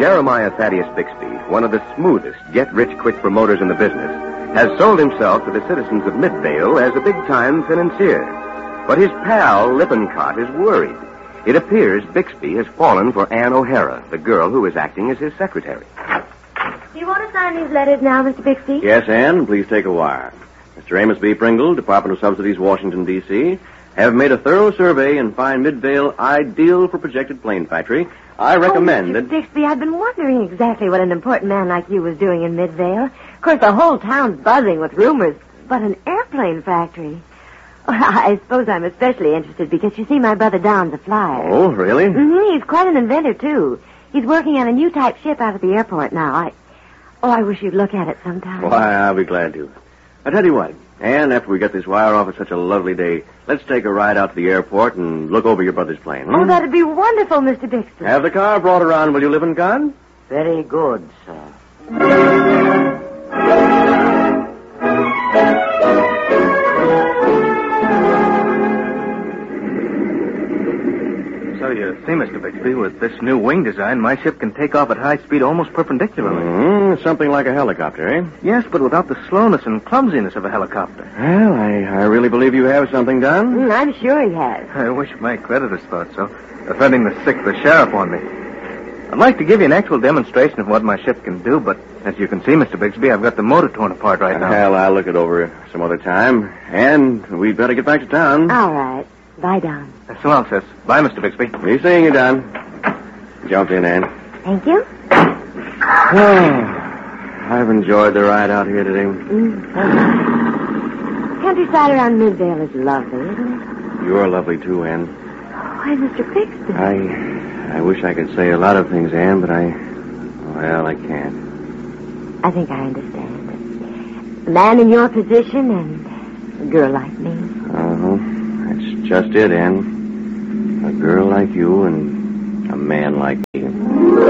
Jeremiah Thaddeus Bixby, one of the smoothest, get-rich-quick promoters in the business, has sold himself to the citizens of Midvale as a big-time financier. But his pal, Lippincott, is worried. It appears Bixby has fallen for Ann O'Hara, the girl who is acting as his secretary. Do you want to sign these letters now, Mr. Bixby? Yes, Ann. Please take a wire. Mr. Amos B. Pringle, Department of Subsidies, Washington, D.C., have made a thorough survey and find Midvale ideal for projected plane factory. I recommend Mr. Bixby, I've been wondering exactly what an important man like you was doing in Midvale. Of course, the whole town's buzzing with rumors, but an airplane factory. Well, I suppose I'm especially interested because, you see, my brother Don's a flyer. Oh, really? Mm-hmm. He's quite an inventor, too. He's working on a new type ship out at the airport now. I wish you'd look at it sometime. Why, I'll be glad to. I tell you what, Ann, after we get this wire off, it's such a lovely day. Let's take a ride out to the airport and look over your brother's plane. Oh, that'd be wonderful, Mr. Bixby. Have the car brought around, will you, Lippincott? Very good, sir. So you see, Mr. Bixby, with this new wing design, my ship can take off at high speed almost perpendicularly. Something like a helicopter, eh? Yes, but without the slowness and clumsiness of a helicopter. Well, I really believe you have something done. I'm sure he has. I wish my creditors thought so. Defending the sick, the sheriff on me. I'd like to give you an actual demonstration of what my ship can do, but as you can see, Mr. Bixby, I've got the motor torn apart right now. Well, I'll look it over some other time. And we'd better get back to town. All right. Bye, Don. So long, sis. Bye, Mr. Bixby. Be seeing you, Don. Jump in, Ann. Thank you. I've enjoyed the ride out here today. So nice. Countryside around Midvale is lovely, isn't it? You're lovely, too, Ann. Why, Mr. Bixby? I wish I could say a lot of things, Ann, but I can't. I think I understand. A man in your position and a girl like me. Uh-huh. That's just it, Ann. A girl like you and a man like me.